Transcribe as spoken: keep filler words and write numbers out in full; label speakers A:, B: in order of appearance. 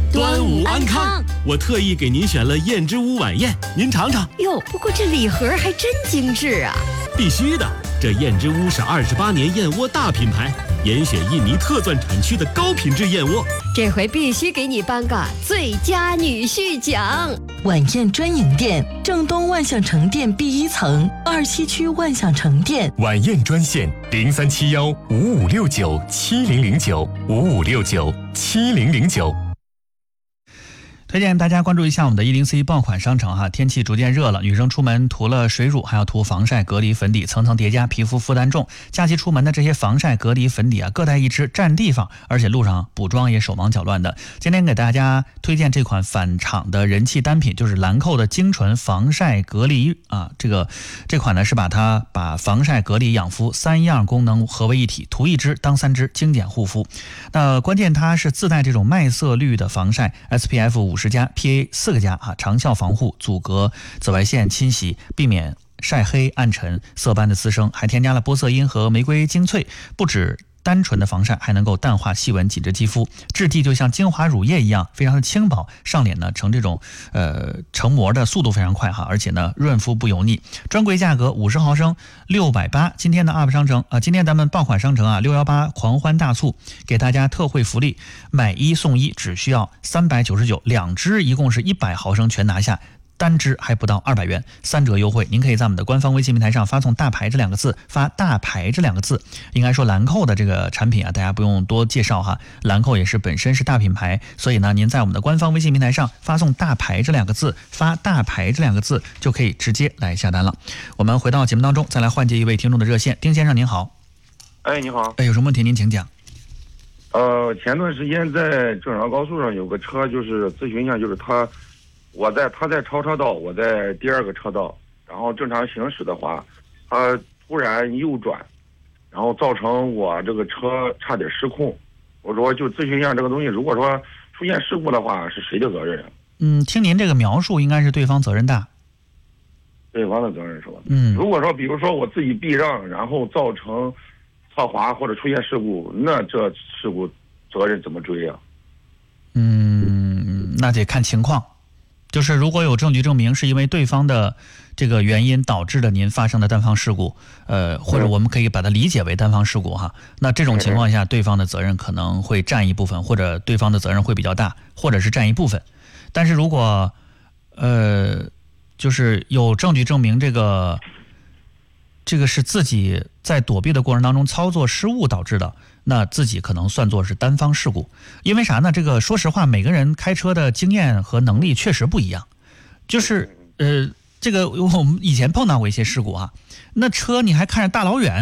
A: 端午安康，我特意给您选了燕之屋晚宴，您尝尝。
B: 哟，不过这礼盒还真精致啊！
A: 必须的，这燕之屋是二十八年燕窝大品牌，严选印尼特钻产区的高品质燕窝。
B: 这回必须给你颁个最佳女婿奖。
C: 晚宴专营店，正东万象城店 B 一层，二西区万象城店。
D: 晚宴专线零三七幺五五六九七零零九五五六九七零零九。
E: 推荐大家关注一下我们的一零四一爆款商城哈，天气逐渐热了，女生出门涂了水乳还要涂防晒隔离粉底，层层叠加，皮肤负担重。假期出门的这些防晒隔离粉底啊，各带一支占地方，而且路上补妆也手忙脚乱的。今天给大家推荐这款返厂的人气单品，就是兰蔻的精纯防晒隔离啊，这个这款呢是把它把防晒隔离养肤三样功能合为一体，涂一支当三支，精简护肤。那关键它是自带这种麦色绿的防晒 S P F 五十加 P A 四个加啊，长效防护，阻隔紫外线侵袭，避免晒黑暗沉色斑的滋生，还添加了玻色因和玫瑰精粹，不止单纯的防晒，还能够淡化细纹紧致肌肤，质地就像精华乳液一样，非常的轻薄，上脸呢成这种呃成膜的速度非常快哈，而且呢润肤不油腻。专柜价格五十毫升六百八，今天的 U P 商城啊，今天咱们爆款商城啊六一八狂欢大促，给大家特惠福利，买一送一，只需要三百九十九，两支一共是一百毫升全拿下。单支还不到二百元，三折优惠。您可以在我们的官方微信平台上发送大牌这两个字，发大牌这两个字。应该说兰蔻的这个产品啊，大家不用多介绍哈，兰蔻也是本身是大品牌，所以呢，您在我们的官方微信平台上发送大牌这两个字，发大牌这两个字就可以直接来下单了。我们回到节目当中，再来换接一位听众的热线，丁先生您好。
F: 哎，你好。
E: 哎，有什么问题您请讲。
F: 呃，前段时间在正常高速上有个车，就是咨询一下，就是他。我在他在超车道，我在第二个车道，然后正常行驶的话，他突然右转，然后造成我这个车差点失控。我说就咨询一下这个东西，如果说出现事故的话，是谁的责任？
E: 嗯，听您这个描述，应该是对方责任大。
F: 对方的责任是吧？
E: 嗯。
F: 如果说比如说我自己避让，然后造成侧滑或者出现事故，那这事故责任怎么追啊？
E: 嗯，那得看情况。就是如果有证据证明是因为对方的这个原因导致的您发生的单方事故，呃，或者我们可以把它理解为单方事故哈，那这种情况下对方的责任可能会占一部分，或者对方的责任会比较大，或者是占一部分。但是如果呃就是有证据证明这个这个是自己在躲避的过程当中操作失误导致的，那自己可能算作是单方事故。因为啥呢？这个说实话，每个人开车的经验和能力确实不一样。就是呃，这个我们以前碰到过一些事故啊，那车你还看着大老远。